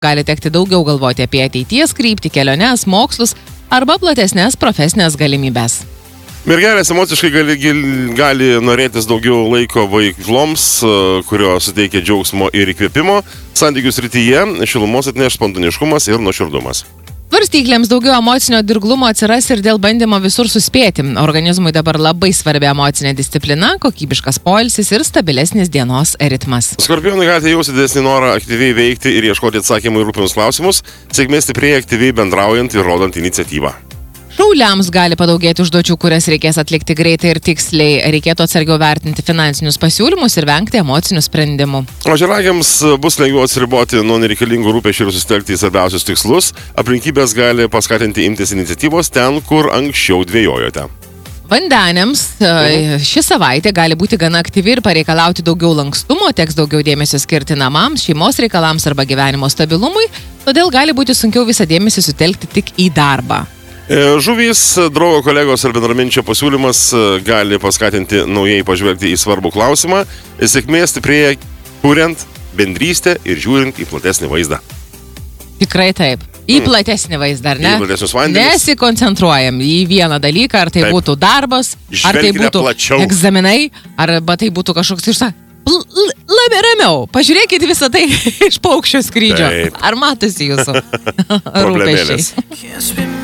Gali tekti daugiau galvoti apie ateities kryptį, keliones, mokslus arba platesnės profesinės galimybės. Mergelės emociškai gali norėtis daugiau laiko veikloms, kurios suteikia džiaugsmo ir įkvėpimo. Santykių srityje šilumos atneš spontaniškumas ir nuoširdumas. Svarstyklėms daugiau emocinio dirglumo atsiras ir dėl bandymo visur suspėti. Organizmui dabar labai svarbi emocinė disciplina, kokybiškas poilsis ir stabilesnis dienos ritmas. Skorpionai galite jausti didesnį norą aktyviai veikti ir ieškoti atsakymų į rūpimus klausimus. Sėkmė stiprėja aktyviai bendraujant ir rodant iniciatyvą. Šauliams gali padaugėti užduočių, kurias reikės atlikti greitai ir tiksliai. Reikėtų atsargiau vertinti finansinius pasiūlymus ir vengti emocinių sprendimų. O žiragiams bus lengviau atsiriboti nuo nereikalingų rūpesčių ir susitelkti į svarbiausius tikslus. Aplinkybės gali paskatinti imtis iniciatyvos ten, kur anksčiau dvejojote. Vandeniams ši savaitė gali būti gana aktyvi ir pareikalauti daugiau lankstumo, teks daugiau dėmesio skirti namams, šeimos reikalams arba gyvenimo stabilumui, todėl gali būti sunkiau visą dėmesį sutelkti tik į darbą. Žuvys, draugo kolegos ar bendraminčio pasiūlymas gali paskatinti naujai pažvelgti į svarbų klausimą. Sėkmė stiprėja kuriant bendrystę ir žiūrint į platesnį vaizdą. Tikrai taip. Į platesnį vaizdą, ar ne? Į platesnius vandenis. Nesikoncentruojam į vieną dalyką, ar tai būtų darbas, ar tai būtų egzaminai, arba tai būtų kažkoks Labai ramiau. Pažiūrėkit visą tai iš paukščio skrydžio. Ar matosi jūsų rūpesčiai?